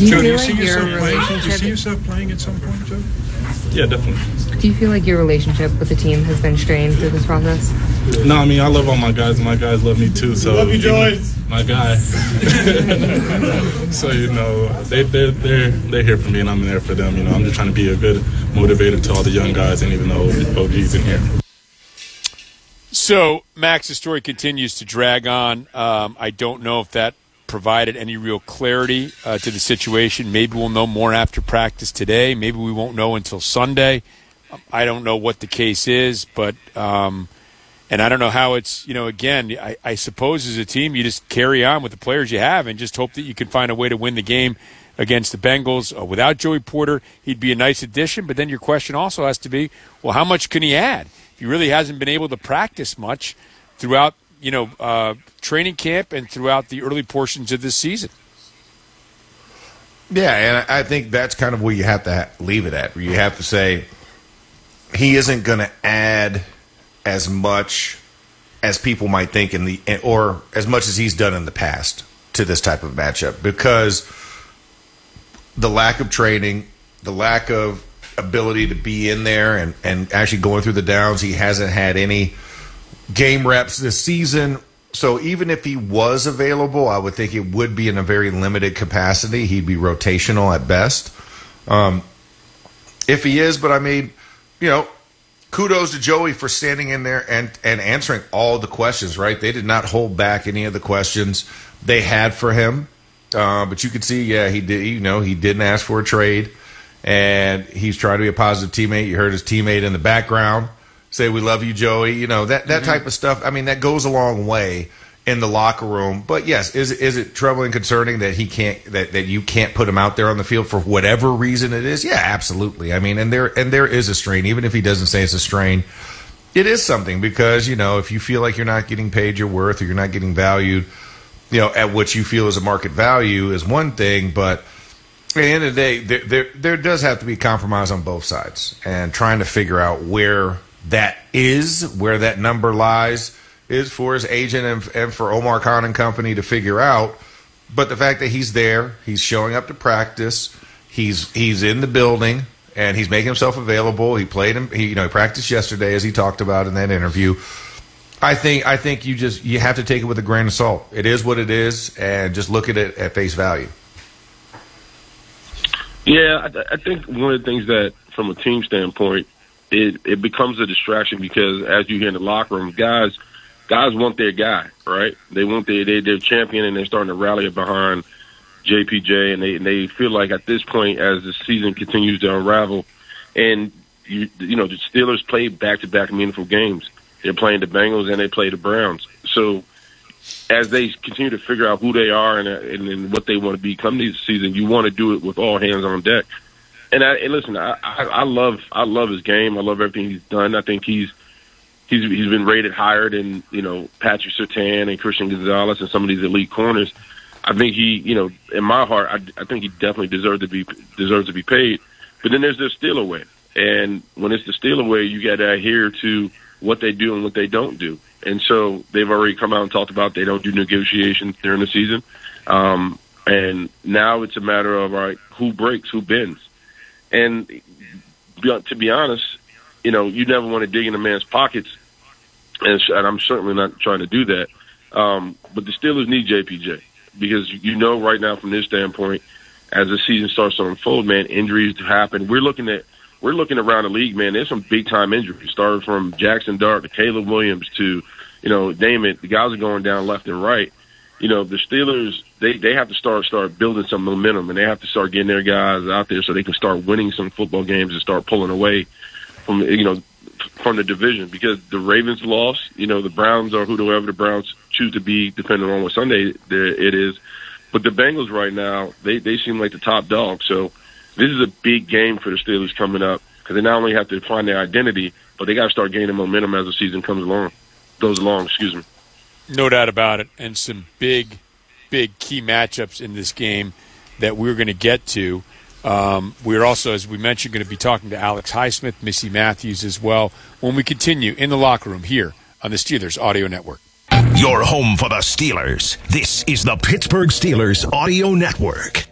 Do you Joe, feel do you like your relationship? Do you see yourself playing at some point, Joe? Yeah, definitely. Do you feel like your relationship with the team has been strained through this process? No, I mean, I love all my guys. My guys love me too. So love you, Joey. My guy. So they're here for me, and I'm there for them. I'm just trying to be a good motivator to all the young guys, and even the OGs in here. So Max's story continues to drag on. I don't know if that provided any real clarity to the situation. Maybe we'll know more after practice today. Maybe we won't know until Sunday. I don't know what the case is, but and I don't know how it's, again, I suppose as a team you just carry on with the players you have and just hope that you can find a way to win the game against the Bengals. Without Joey Porter, he'd be a nice addition, but then your question also has to be, well, how much can he add? He really hasn't been able to practice much throughout, training camp and throughout the early portions of this season. Yeah, and I think that's kind of where you have to leave it at. Where you have to say he isn't going to add as much as people might think or as much as he's done in the past to this type of matchup, because the lack of training, the lack of ability to be in there and actually going through the downs. He hasn't had any game reps this season. So even if he was available, I would think it would be in a very limited capacity. He'd be rotational at best. If he is, but I mean, kudos to Joey for standing in there and answering all the questions, right? They did not hold back any of the questions they had for him. But you could see, he did. He didn't ask for a trade, and he's trying to be a positive teammate. You heard his teammate in the background say, "We love you, Joey." That type of stuff. I mean, that goes a long way in the locker room. But yes, is it troubling, concerning that he can't that you can't put him out there on the field for whatever reason it is? Yeah, absolutely. I mean, and there is a strain, even if he doesn't say it's a strain. It is something because if you feel like you're not getting paid your worth or you're not getting valued, at what you feel is a market value is one thing, but at the end of the day, there does have to be compromise on both sides, and trying to figure out where that number lies is for his agent and for Omar Khan and company to figure out. But the fact that he's there, he's showing up to practice, he's in the building, and he's making himself available. He played him. He practiced yesterday, as he talked about in that interview. I think you have to take it with a grain of salt. It is what it is, and just look at it at face value. Yeah, I think one of the things that, from a team standpoint, it becomes a distraction because, as you hear in the locker room, guys want their guy, right? They want their champion, and they're starting to rally behind JPJ, and they feel like at this point, as the season continues to unravel, and the Steelers play back-to-back meaningful games. They're playing the Bengals and they play the Browns. So as they continue to figure out who they are and what they want to become this season, you want to do it with all hands on deck. And listen, I love his game. I love everything he's done. I think he's been rated higher than Patrick Surtain and Christian Gonzalez and some of these elite corners. I think he, in my heart, I think he definitely deserves to be paid. But then there's the Steeler way, and when it's the Steeler way, you got to adhere to what they do and what they don't do. And so they've already come out and talked about they don't do negotiations during the season. And now it's a matter of, all right, who breaks, who bends. And to be honest, you never want to dig in a man's pockets, and I'm certainly not trying to do that. But the Steelers need JPJ because right now from this standpoint, as the season starts to unfold, man, injuries happen. We're looking around the league, man. There's some big time injuries, starting from Jackson Dart to Caleb Williams to, name it. The guys are going down left and right. The Steelers, they have to start building some momentum, and they have to start getting their guys out there so they can start winning some football games and start pulling away from the division, because the Ravens lost. The Browns are whoever the Browns choose to be, depending on what Sunday it is. But the Bengals right now, they seem like the top dog. So this is a big game for the Steelers coming up, because they not only have to find their identity, but they got to start gaining momentum as the season goes along. Excuse me. No doubt about it, and some big key matchups in this game that we're going to get to. We're also, as we mentioned, going to be talking to Alex Highsmith, Missy Matthews as well, when we continue in the locker room here on the Steelers Audio Network. Your home for the Steelers. This is the Pittsburgh Steelers Audio Network.